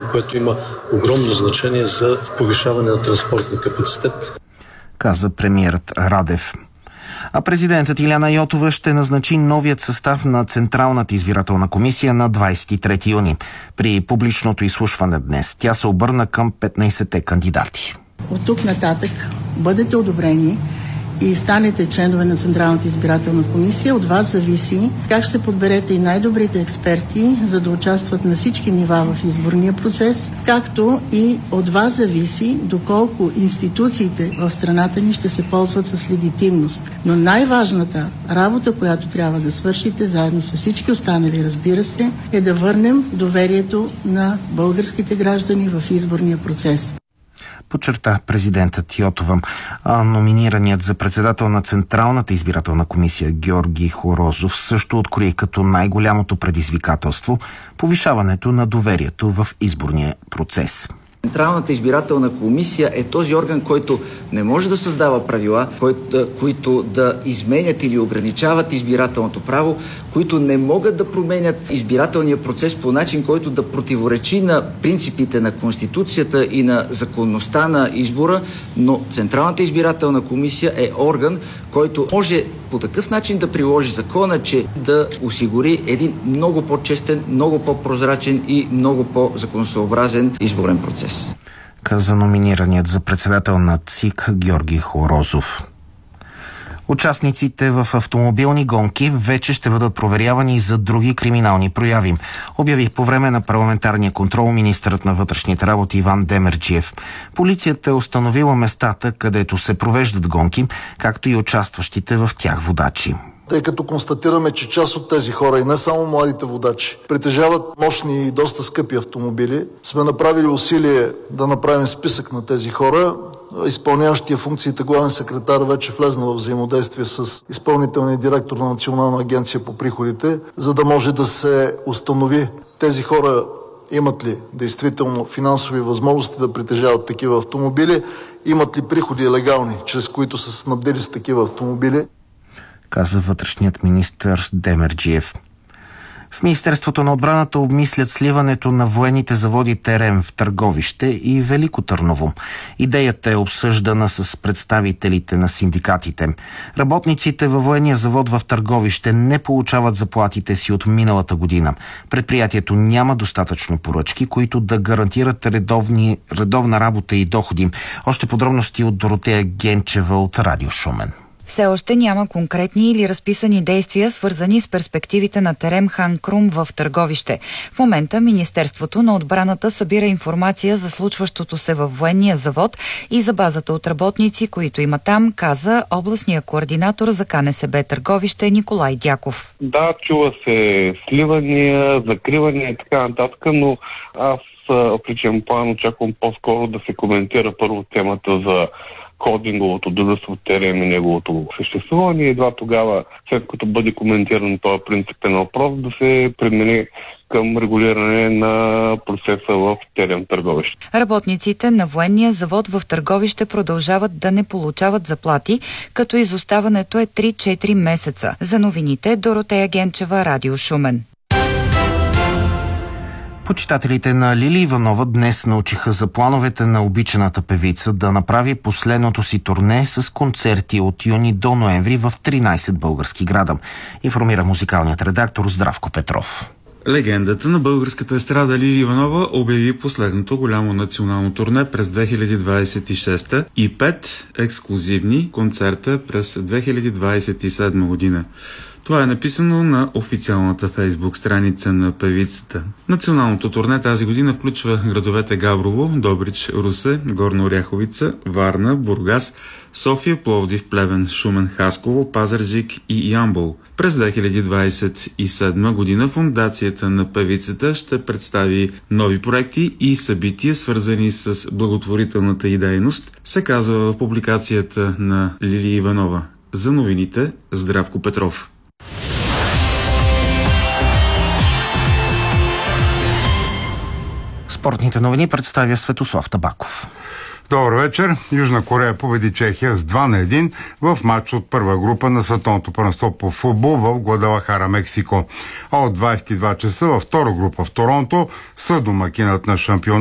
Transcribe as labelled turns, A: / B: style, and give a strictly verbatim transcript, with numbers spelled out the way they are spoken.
A: което има огромно значение за повишаване на транспортния капацитет.
B: Каза премиерът Радев. А президентът Илияна Йотова ще назначи новият състав на Централната избирателна комисия на двадесет и трети юни. При публичното изслушване днес тя се обърна към петнадесетте кандидати.
C: От тук нататък бъдете одобрени и станете членове на Централната избирателна комисия, от вас зависи как ще подберете и най-добрите експерти, за да участват на всички нива в изборния процес, както и от вас зависи доколко институциите в страната ни ще се ползват с легитимност. Но най-важната работа, която трябва да свършите заедно с всички останали, разбира се, е да върнем доверието на българските граждани в изборния процес.
B: Подчерта президентът Йотова. А номинираният за председател на Централната избирателна комисия Георги Хорозов също открои като най-голямото предизвикателство повишаването на доверието в изборния процес.
D: Централната избирателна комисия е този орган, който не може да създава правила, които, които да изменят или ограничават избирателното право, които не могат да променят избирателния процес по начин, който да противоречи на принципите на Конституцията и на законността на избора, но Централната избирателна комисия е орган, който може по такъв начин да приложи закона, че да осигури един много по-честен, много по-прозрачен и много по-законосъобразен изборен процес.
B: Каза номинираният за председател на ЦИК Георги Хорозов. Участниците в автомобилни гонки вече ще бъдат проверявани и за други криминални прояви, обяви по време на парламентарния контрол министърът на вътрешните работи Иван Демерджиев. Полицията е установила местата, където се провеждат гонки, както и участващите в тях водачи.
E: Тъй като констатираме, че част от тези хора, и не само младите водачи, притежават мощни и доста скъпи автомобили, сме направили усилие да направим списък на тези хора. Изпълняващия функциите главен секретар вече влезна в взаимодействие с изпълнителния директор на Национална агенция по приходите, за да може да се установи тези хора имат ли действително финансови възможности да притежават такива автомобили, имат ли приходи легални, чрез които са снабдили с такива автомобили.
B: Каза вътрешният министър Демерджиев. В Министерството на отбраната обмислят сливането на военните заводи ТЕРЕМ в Търговище и Велико Търново. Идеята е обсъждана с представителите на синдикатите. Работниците във военния завод в Търговище не получават заплатите си от миналата година. Предприятието няма достатъчно поръчки, които да гарантират редовни, редовна работа и доходи. Още подробности от Доротея Генчева от Радио Шумен.
F: Все още няма конкретни или разписани действия, свързани с перспективите на ТЕРЕМ Хан Крум в Търговище. В момента Министерството на отбраната събира информация за случващото се във военния завод и за базата от работници, които има там, каза областния координатор за КНСБ Търговище Николай Дяков.
G: Да, чува се сливания, закривания и така нататък, но аз в личен план очаквам по-скоро да се коментира първо темата за холдинговото дружество ТЕРЕМ и неговото съществуване и едва тогава, след като бъде коментиран този принципен въпрос, да се премине към регулиране на процеса в ТЕРЕМ Търговище.
F: Работниците на военния завод в Търговище продължават да не получават заплати, като изоставането е три-четири месеца. За новините Доротея Генчева, Радио Шумен.
B: Почитателите на Лили Иванова днес научиха за плановете на обичаната певица да направи последното си турне с концерти от юни до ноември в тринадесет български града. Информира музикалният редактор Здравко Петров.
H: Легендата на българската естрада Лили Иванова обяви последното голямо национално турне през две хиляди двадесет и шеста и пет ексклузивни концерта през две хиляди двадесет и седма година. Това е написано на официалната фейсбук страница на певицата. Националното турне тази година включва градовете Габрово, Добрич, Русе, Горна Оряховица, Варна, Бургас, София, Пловдив, Плевен, Шумен, Хасково, Пазарджик и Ямбол. През две хиляди двадесет и седма година фондацията на певицата ще представи нови проекти и събития, свързани с благотворителната й дейност, се казва в публикацията на Лили Иванова. За новините Здравко Петров.
B: Спортните новини представя Светослав Табаков.
I: Добър вечер. Южна Корея победи Чехия с два на едно в матч от първа група на световното първенство по футбол в Гвадалахара, Мексико. А от двадесет и два часа във втора група в Торонто съдомакинът на шампиона